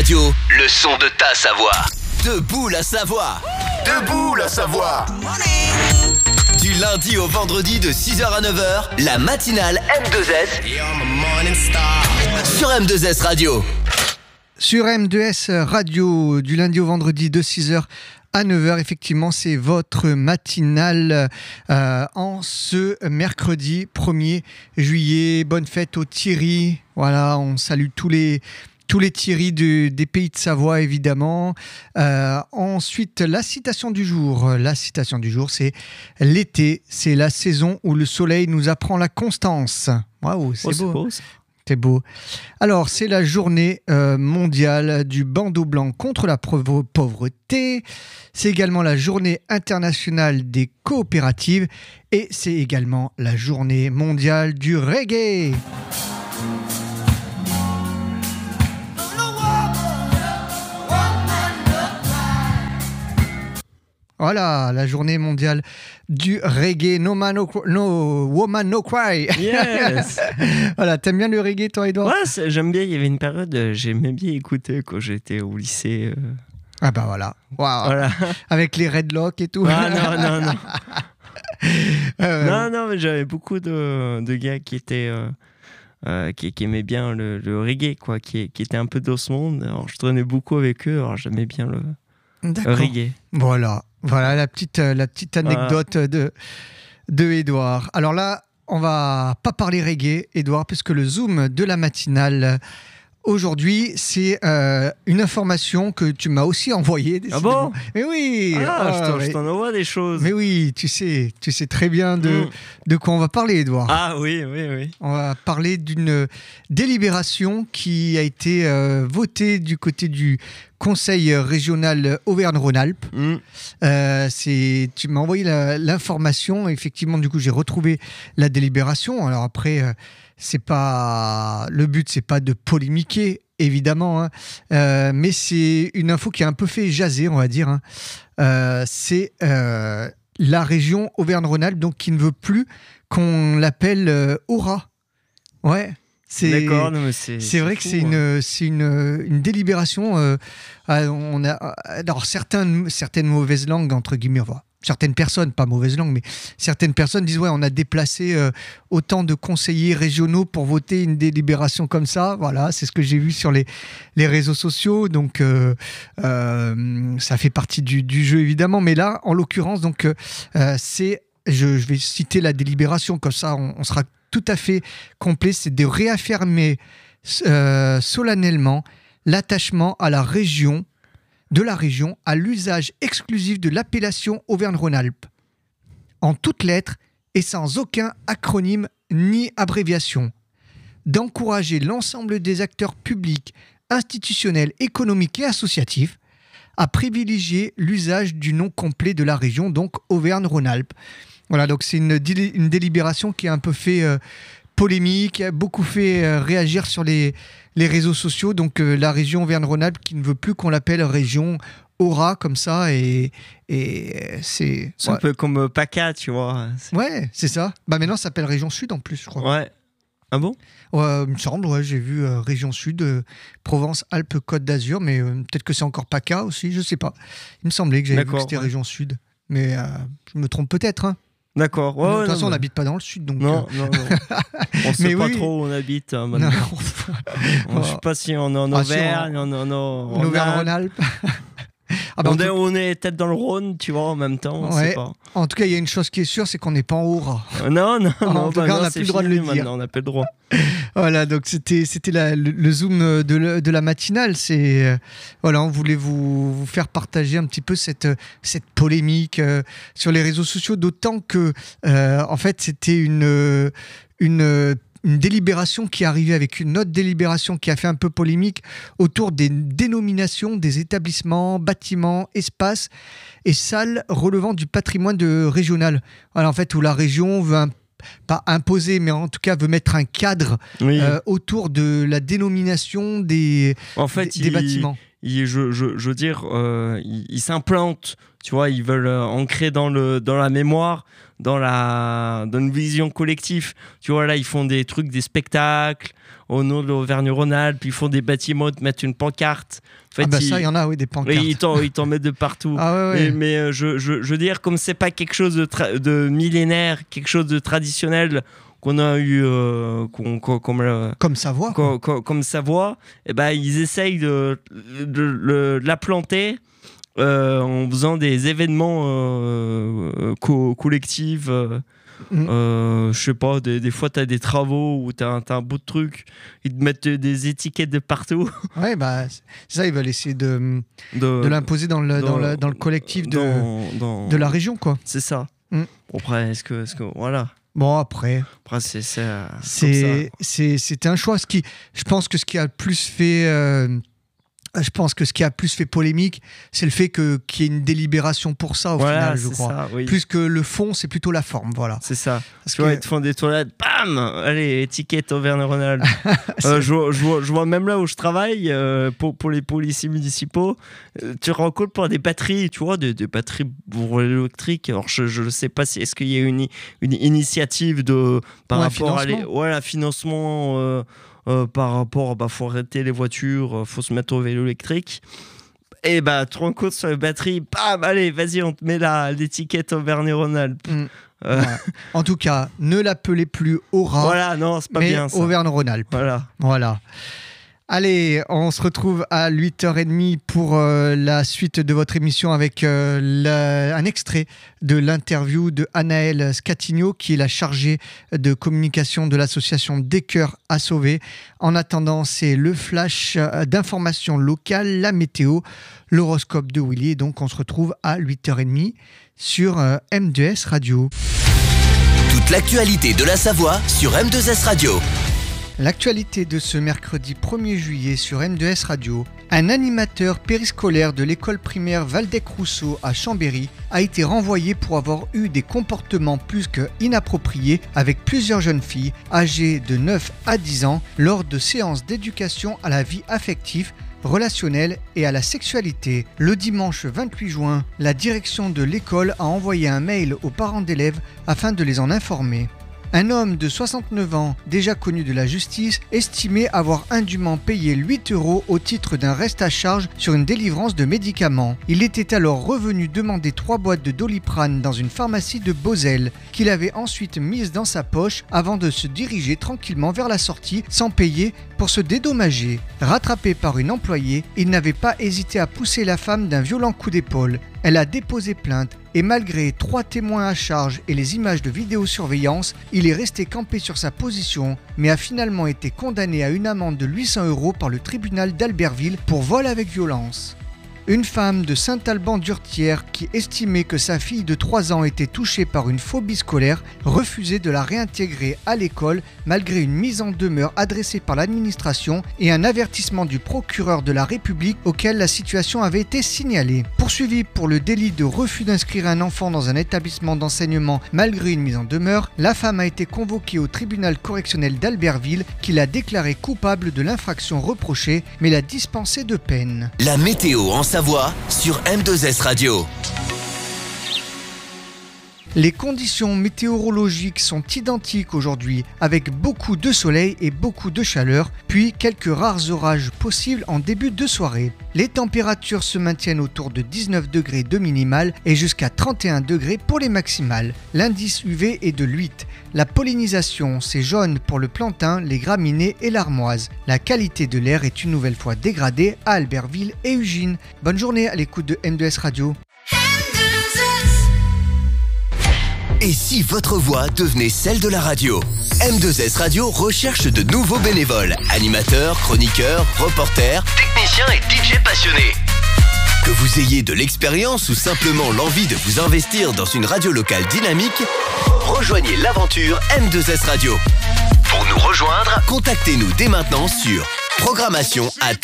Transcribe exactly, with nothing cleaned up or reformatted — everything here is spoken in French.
Radio, le son de ta Savoie. Debout la Savoie. Debout la Savoie. Du lundi au vendredi de six heures à neuf heures, la matinale M deux S sur M deux S Radio. Sur M deux S Radio, du lundi au vendredi de six heures à neuf heures, effectivement, c'est votre matinale euh, en ce mercredi premier juillet. Bonne fête aux Thierry. Voilà, on salue tous les... Tous les Thierry de, des pays de Savoie, évidemment. Euh, ensuite, la citation du jour. La citation du jour, c'est l'été. C'est la saison où le soleil nous apprend la constance. Waouh, c'est, oh, beau. c'est beau. C'est beau. Alors, c'est la journée euh, mondiale du bandeau blanc contre la pauvreté. C'est également la journée internationale des coopératives. Et c'est également la journée mondiale du reggae. Voilà, la journée mondiale du reggae. No man, no, no woman, no cry. Yes. Voilà, t'aimes bien le reggae, toi, Edouard? Ouais, j'aime bien. Il y avait une période, j'aimais bien écouter quand j'étais au lycée. Euh... Ah bah voilà. Wow. Voilà. Avec les Redlocks et tout. Ah non, non, non. euh... Non, non, mais j'avais beaucoup de, de gars qui étaient... Euh... Euh, qui, qui aimaient bien le, le reggae, quoi, qui, qui étaient un peu dans ce monde. Alors, je traînais beaucoup avec eux, alors j'aimais bien le, le reggae. Voilà. Voilà la petite, la petite anecdote ah. de, de Edouard. Alors là, on va pas parler reggae, Edouard, puisque le Zoom de la matinale aujourd'hui, c'est euh, une information que tu m'as aussi envoyée. Ah bon? Mais oui. Ah, oh, je, t'en, mais... je t'en envoie des choses. Mais oui, tu sais, tu sais très bien de, mm. de quoi on va parler, Edouard. Ah oui, oui, oui. On va parler d'une délibération qui a été euh, votée du côté du Conseil régional Auvergne-Rhône-Alpes. Mm. Euh, c'est, tu m'as envoyé la, l'information. Effectivement, du coup, j'ai retrouvé la délibération. Alors après, euh, c'est pas le but, c'est pas de polémiquer, évidemment, hein. euh, mais c'est une info qui a un peu fait jaser, on va dire. Hein. Euh, c'est euh, la région Auvergne-Rhône-Alpes, donc qui ne veut plus qu'on l'appelle euh, Aura. Ouais. C'est, D'accord, non, mais c'est, c'est vrai c'est que fou, c'est, hein. une, c'est une, une délibération. Euh, on a, alors, certaines, certaines mauvaises langues, entre guillemets, enfin, certaines personnes, pas mauvaises langues, mais certaines personnes disent ouais, on a déplacé euh, autant de conseillers régionaux pour voter une délibération comme ça. Voilà, c'est ce que j'ai vu sur les, les réseaux sociaux. Donc, euh, euh, ça fait partie du, du jeu, évidemment. Mais là, en l'occurrence, donc, euh, c'est, je, je vais citer la délibération, comme ça, on, on sera tout à fait complet, c'est de réaffirmer euh, solennellement l'attachement à la région, de la région, à l'usage exclusif de l'appellation Auvergne-Rhône-Alpes, en toutes lettres et sans aucun acronyme ni abréviation, d'encourager l'ensemble des acteurs publics, institutionnels, économiques et associatifs à privilégier l'usage du nom complet de la région, donc Auvergne-Rhône-Alpes. Voilà, donc c'est une, délé- une délibération qui a un peu fait euh, polémique, qui a beaucoup fait euh, réagir sur les, les réseaux sociaux. Donc euh, la région Auvergne-Rhône-Alpes qui ne veut plus qu'on l'appelle région Aura comme ça. Et, et c'est, c'est ouais. un peu comme euh, PACA, tu vois. C'est... Ouais, c'est ça. Bah maintenant ça s'appelle région Sud en plus, je crois. Ouais. Ah bon? Ouais, il me semble, ouais, j'ai vu euh, région Sud, euh, Provence-Alpes-Côte d'Azur, mais euh, peut-être que c'est encore PACA aussi, je sais pas. Il me semblait que j'avais D'accord, vu que c'était ouais. région Sud. Mais euh, je me trompe peut-être, hein. D'accord. Ouais, de toute ouais, façon, non, on mais... n'habite pas dans le sud. Donc non, euh... non, non. On ne sait mais pas oui. trop où on habite hein, maintenant. Je ne sais pas si on est en Auvergne, ah, si on... en, en, en, en Auvergne-Rhône-Alpes. Ah bah on, est, tout... on est peut-être dans le Rhône, tu vois, en même temps. On ouais. sait pas. En tout cas, il y a une chose qui est sûre, c'est qu'on n'est pas en Aura. Euh, non, non, en non. tout bah cas, non, on n'a plus le droit de le dire. Maintenant, on n'a plus le droit. Voilà, donc c'était, c'était la, le, le zoom de, le, de la matinale. C'est, euh, voilà, on voulait vous, vous faire partager un petit peu cette, cette polémique euh, sur les réseaux sociaux, d'autant que, euh, en fait, c'était une, une une délibération qui est arrivée avec une autre délibération qui a fait un peu polémique autour des dénominations des établissements, bâtiments, espaces et salles relevant du patrimoine de régional. Voilà, en fait, où la région veut un, pas imposer, mais en tout cas veut mettre un cadre oui. euh, autour de la dénomination des, en fait, des, des il, bâtiments. ils, je, je, je veux dire, euh, ils, ils s'implantent, tu vois, ils veulent euh, ancrer dans, le, dans la mémoire, dans, la, dans une vision collective. Tu vois, là, ils font des trucs, des spectacles au nom de l'Auvergne-Rhône-Alpes, ils font des bâtiments, ils te mettent une pancarte. En fait, ah bah ils, ça, il y en a, oui, des pancartes. Ils t'en, ils t'en mettent de partout. Ah ouais, ouais. Mais, mais euh, je, je, je veux dire, comme c'est pas quelque chose de, tra- de millénaire, quelque chose de traditionnel qu'on a eu, euh, qu'on, qu'on, comme, euh, comme Savoie, comme, comme, comme Savoie, et ben ils essayent de, de, de, de la planter euh, en faisant des événements euh, co- collectifs. Euh, Mmh. Euh, je sais pas, des, des fois t'as des travaux où t'as, t'as un bout de truc, ils te mettent des étiquettes de partout. Ouais, bah, c'est ça, ils veulent essayer de, de, de l'imposer dans le, dans, dans, le, dans le collectif de, dans, dans, de la région, quoi. C'est ça. Mmh. Bon, après, est-ce que, est-ce que. Voilà. Bon, après. Après, c'est. C'est, c'est, c'est, c'était un choix. Ce qui, je pense que ce qui a le plus fait. Euh, Je pense que ce qui a plus fait polémique, c'est le fait que, qu'il y ait une délibération pour ça, au voilà, final, je crois. Ça, oui. Plus que le fond, c'est plutôt la forme, voilà. C'est ça. Parce tu que... vois, ils te font des toilettes, bam, allez, étiquette Auvergne-Rhône-Alpes. euh, je, vois, je, vois, je vois même là où je travaille, euh, pour, pour les policiers municipaux, euh, tu rencontres pour des batteries, tu vois, des, des batteries pour l'électrique. Alors, je ne sais pas si est-ce qu'il y a une, une initiative de, par ouais, rapport à les, ouais, la financement... Euh, Euh, par rapport, bah, faut arrêter les voitures, euh, faut se mettre au vélo électrique. Et bah, tu te rends compte sur les batteries, bam, allez, vas-y, on te met la, l'étiquette Auvergne-Rhône-Alpes. Mmh. Euh... Ouais. En tout cas, ne l'appelez plus Aura. Voilà, non, c'est pas mais bien ça. Auvergne-Rhône-Alpes. Voilà. Voilà. Allez, on se retrouve à huit heures trente pour euh, la suite de votre émission avec euh, la, un extrait de l'interview de Anaëlle Scatigno, qui est la chargée de communication de l'association Des Cœurs à Sauver. En attendant, c'est le flash d'information locale, la météo, l'horoscope de Willy. Et donc, on se retrouve à huit heures trente sur euh, M deux S Radio. Toute l'actualité de la Savoie sur M deux S Radio. L'actualité de ce mercredi premier juillet sur M deux S Radio, un animateur périscolaire de l'école primaire Valdec-Rousseau à Chambéry a été renvoyé pour avoir eu des comportements plus que inappropriés avec plusieurs jeunes filles âgées de neuf à dix ans lors de séances d'éducation à la vie affective, relationnelle et à la sexualité. Le dimanche vingt-huit juin, la direction de l'école a envoyé un mail aux parents d'élèves afin de les en informer. Un homme de soixante-neuf ans, déjà connu de la justice, estimait avoir indûment payé huit euros au titre d'un reste à charge sur une délivrance de médicaments. Il était alors revenu demander trois boîtes de Doliprane dans une pharmacie de Beauzelle, qu'il avait ensuite mise dans sa poche avant de se diriger tranquillement vers la sortie sans payer pour se dédommager. Rattrapé par une employée, il n'avait pas hésité à pousser la femme d'un violent coup d'épaule. Elle a déposé plainte et malgré trois témoins à charge et les images de vidéosurveillance, il est resté campé sur sa position, mais a finalement été condamné à une amende de huit cents euros par le tribunal d'Albertville pour vol avec violence. Une femme de Saint-Alban-d'Urtière qui estimait que sa fille de trois ans était touchée par une phobie scolaire refusait de la réintégrer à l'école malgré une mise en demeure adressée par l'administration et un avertissement du procureur de la République auquel la situation avait été signalée. Poursuivie pour le délit de refus d'inscrire un enfant dans un établissement d'enseignement malgré une mise en demeure, la femme a été convoquée au tribunal correctionnel d'Albertville qui l'a déclarée coupable de l'infraction reprochée mais l'a dispensée de peine. La météo en Savoie sur M deux S Radio. Les conditions météorologiques sont identiques aujourd'hui, avec beaucoup de soleil et beaucoup de chaleur, puis quelques rares orages possibles en début de soirée. Les températures se maintiennent autour de dix-neuf degrés de minimale et jusqu'à trente et un degrés pour les maximales. L'indice U V est de huit. La pollinisation, c'est jaune pour le plantain, les graminées et l'armoise. La qualité de l'air est une nouvelle fois dégradée à Albertville et Ugine. Bonne journée à l'écoute de M deux S Radio. Et si votre voix devenait celle de la radio? M deux S Radio recherche de nouveaux bénévoles, animateurs, chroniqueurs, reporters, techniciens et D J passionnés. Que vous ayez de l'expérience ou simplement l'envie de vous investir dans une radio locale dynamique, rejoignez l'aventure M deux S Radio. Pour nous rejoindre, contactez-nous dès maintenant sur programmation arobase